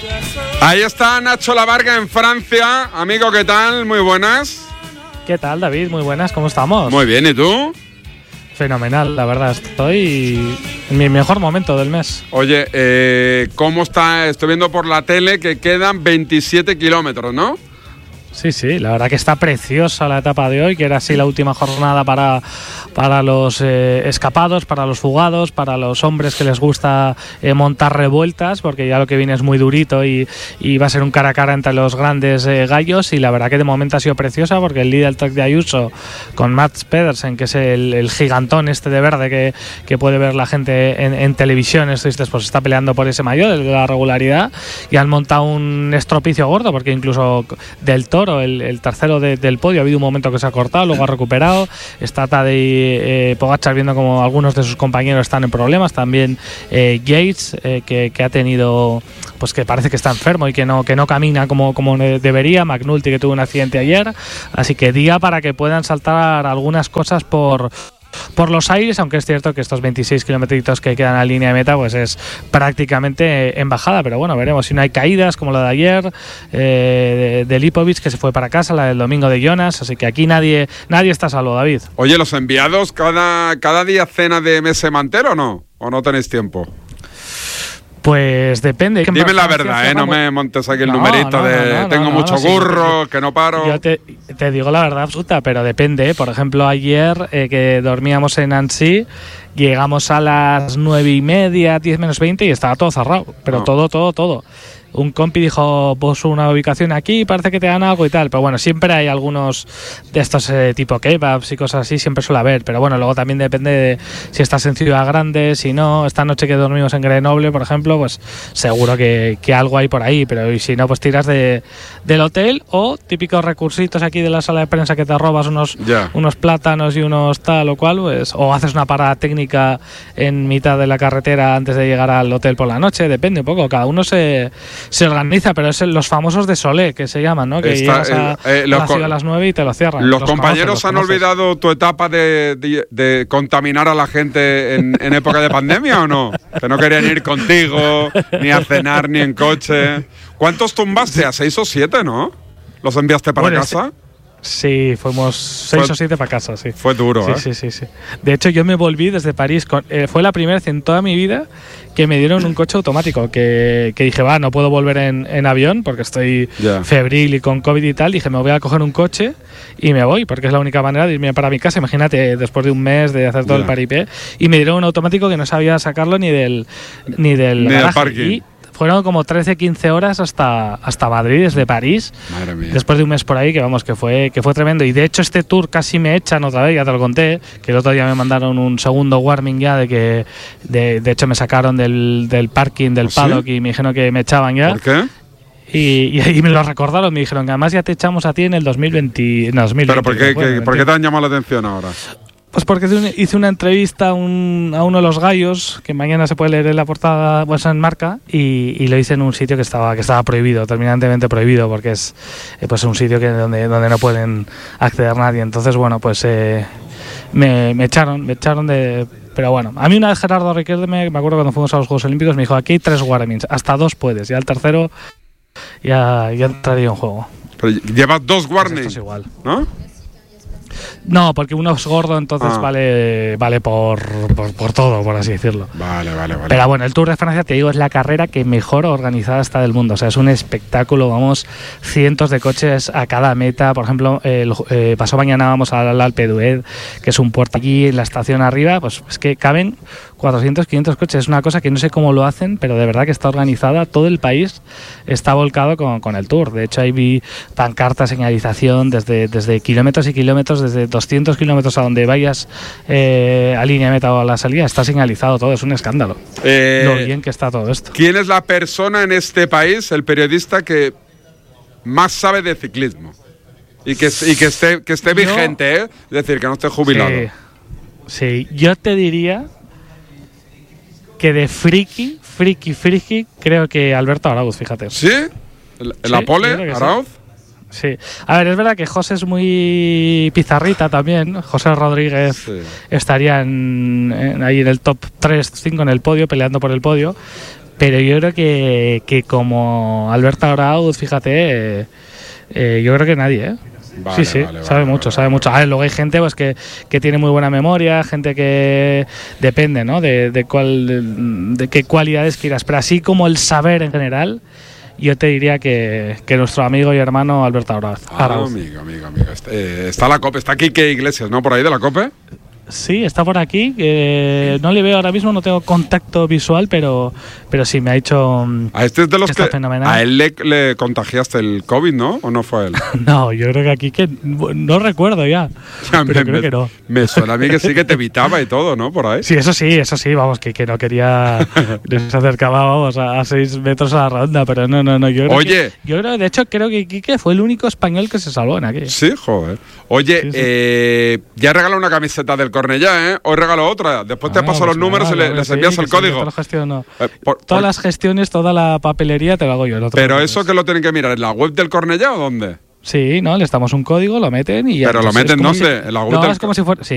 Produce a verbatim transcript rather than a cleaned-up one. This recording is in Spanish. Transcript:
Ahí está Nacho Lavarga en Francia. Amigo, ¿qué tal? Muy buenas. ¿Qué tal, David? Muy buenas, ¿cómo estamos? Muy bien, ¿y tú? Fenomenal, la verdad. Estoy en mi mejor momento del mes. Oye, eh, ¿cómo está? Estoy viendo por la tele que quedan veintisiete kilómetros, ¿no? Sí, sí, la verdad que está preciosa la etapa de hoy, que era así la última jornada para, para los eh, escapados, para los fugados, para los hombres que les gusta eh, montar revueltas, porque ya lo que viene es muy durito y, y va a ser un cara a cara entre los grandes eh, gallos, y la verdad que de momento ha sido preciosa, porque el líder Trek de Ayuso con Mats Pedersen, que es el, el gigantón este de verde que, que puede ver la gente en, en televisión, esto pues está peleando por ese maillot de la regularidad, y han montado un estropicio gordo, porque incluso del Toro, El, el tercero de, del podio, ha habido un momento que se ha cortado, luego ha recuperado. Está Tadej eh, Pogačar viendo como algunos de sus compañeros están en problemas, también eh, Yates, eh, que, que ha tenido, pues que parece que está enfermo y que no, que no camina como, como debería. McNulty, que tuvo un accidente ayer, así que día para que puedan saltar algunas cosas por por los aires, aunque es cierto que estos veintiséis kilómetros que quedan a línea de meta pues es prácticamente en bajada, pero bueno, veremos si no hay caídas como la de ayer eh, de, de Lipovic, que se fue para casa, la del domingo de Jonas, así que aquí nadie nadie está a salvo, David. Oye, ¿los enviados cada, cada día cena de mese mantero o no? ¿O no tenéis tiempo? Pues depende. Dime la verdad, ¿eh? No me montes aquí el no, numerito no, de no, no, tengo no, mucho no, curro, sí, que no paro. Yo te, te digo la verdad absoluta, pero depende. Por ejemplo, ayer eh, que dormíamos en Annecy, llegamos a las nueve y media, diez menos veinte y estaba todo cerrado. Pero no. todo, todo, todo. Un compi dijo, pues una ubicación aquí, parece que te dan algo y tal. Pero bueno, siempre hay algunos de estos eh, tipo kebabs y cosas así, siempre suele haber. Pero bueno, luego también depende de si estás en ciudad grande, si no. Esta noche que dormimos en Grenoble, por ejemplo, pues seguro que, que algo hay por ahí. Pero y si no, pues tiras de, del hotel o típicos recursitos aquí de la sala de prensa que te robas unos, yeah. unos plátanos y unos tal o cual, pues, o haces una parada técnica en mitad de la carretera antes de llegar al hotel por la noche. Depende un poco, cada uno se... se organiza, pero es los famosos de Solé que se llaman, ¿no? Que Está, llegas a, eh, eh, a, a las nueve y te lo cierran. ¿Los, los compañeros conoces, los han conoces. olvidado tu etapa de, de, de contaminar a la gente en, en época de pandemia o no? Que no querían ir contigo, ni a cenar, ni en coche. ¿Cuántos tumbaste? ¿A seis o siete, no? ¿Los enviaste para bueno, casa? Este... Sí, fuimos seis fue, o siete para casa, sí. Fue duro, sí, ¿eh? Sí, sí, sí. De hecho, yo me volví desde París. Con, eh, fue la primera vez en toda mi vida que me dieron un coche automático. Que, que dije, va, no puedo volver en, en avión porque estoy yeah. febril y con COVID y tal. Dije, me voy a coger un coche y me voy, porque es la única manera de irme para mi casa. Imagínate, después de un mes de hacer todo yeah. el paripé. Y me dieron un automático que no sabía sacarlo ni del, ni del, ni del parking. Y, fueron como trece, quince horas hasta, hasta Madrid, desde París. Madre mía. Después de un mes por ahí, que vamos, que fue, que fue tremendo. Y de hecho este tour casi me echan otra vez, ya te lo conté, que el otro día me mandaron un segundo warning ya de que, de, de hecho me sacaron del, del parking, del ¿Ah, paddock, sí? Y me dijeron que me echaban ya. ¿Por qué? Y, y ahí me lo recordaron, me dijeron que además ya te echamos a ti en el dos mil veinte. No, dos mil veinte. ¿Pero por qué, que, ¿por qué te han llamado la atención ahora? Pues porque hice una entrevista a, un, a uno de los gallos, que mañana se puede leer en la portada, pues en Marca, y, y lo hice en un sitio que estaba que estaba prohibido, terminantemente prohibido, porque es eh, pues un sitio que donde, donde no pueden acceder nadie. Entonces, bueno, pues eh, me, me echaron, me echaron de... Pero bueno, a mí una vez Gerardo Riquelme, me acuerdo cuando fuimos a los Juegos Olímpicos, me dijo, aquí hay tres warnings, hasta dos puedes, ya el tercero ya, ya entraría en juego. Pero llevas dos warnings, pues esto es igual, ¿no? No, porque uno es gordo, entonces ah. vale vale por, por, por todo, por así decirlo. Vale, vale, vale. Pero bueno, el Tour de Francia, te digo, es la carrera que mejor organizada está del mundo. O sea, es un espectáculo, vamos, cientos de coches a cada meta. Por ejemplo, el, eh, pasó mañana vamos al Alpe d'Huez, que es un puerto allí en la estación arriba, pues es que caben cuatrocientos, quinientos coches. Es una cosa que no sé cómo lo hacen, pero de verdad que está organizada. Todo el país está volcado con, con el Tour. De hecho, ahí vi pancarta, señalización desde, desde kilómetros y kilómetros, desde doscientos kilómetros a donde vayas eh, a línea de meta o a la salida, está señalizado todo. Es un escándalo eh, lo bien que está todo esto. ¿Quién es la persona en este país, el periodista que más sabe de ciclismo? Y que, y que esté, que esté yo, vigente, ¿eh? Es decir, que no esté jubilado. Sí, sí, yo te diría que de friki, friki, friki, creo que Alberto Arauz, fíjate. ¿Sí? ¿El, el sí, Apole, Arauz? Sí. Sí, a ver, es verdad que José es muy pizarrita también. José Rodríguez sí. estaría en, en, ahí en el top tres, cinco en el podio, peleando por el podio. pero yo creo que, que como Alberto Arauz, fíjate, eh, eh, yo creo que nadie, ¿eh? Vale, sí, sí, vale, sabe vale, mucho, vale, sabe vale. mucho. A ver, luego hay gente pues que, que tiene muy buena memoria, gente que depende, ¿no? De, de cuál, de, de qué cualidades quieras, pero así como el saber en general, yo te diría que, que nuestro amigo y hermano Alberto Arauz. Ah, Arauz. amigo, amigo, amigo. Está, eh, está la COPE, está Quique Iglesias, ¿no? Por ahí de la COPE. Sí, está por aquí. Eh, no le veo ahora mismo, no tengo contacto visual, pero, pero sí, me ha hecho. A este es de los está que fenomenal. a él le, le contagiaste el COVID, ¿no? ¿O no fue él? No, yo creo que aquí que no recuerdo ya. Ya, pero me, creo me- que no. Me suena a mí que sí que te evitaba y todo, ¿no? Por ahí. Sí, eso sí, eso sí, vamos, que, que no quería. Se acercaba, vamos, a, a seis metros a la ronda, pero no, no, no. Yo creo Oye. que- yo creo, de hecho, creo que Quique fue el único español que se salvó en aquí. Sí, joder. Oye, Sí, sí. eh, ya he regalado una camiseta del Cornellá, ¿eh? Hoy regalo otra. Después te Ah, paso pues los números nada, y le- hombre, les sí, envías que el sí, yo código. te lo gestiono. Eh, por- Todas por- las gestiones, toda la papelería te lo hago yo. No te Pero preocupes. eso que lo tienen que mirar, ¿en la web del Cornellá o dónde? Sí, no, les damos un código, lo meten y ya. ¿Pero lo Entonces, es meten como dónde? si- ¿En la web no, del es como si fuera. Sí,